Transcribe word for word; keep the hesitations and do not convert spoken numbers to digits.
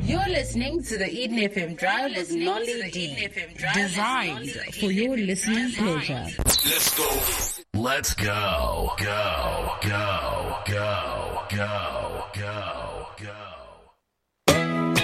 You're listening to the Eden F M Drive with Nolly D. Designed for your listening pleasure. Let's go. Let's go. Go. Go. Go. Go. Go. Go.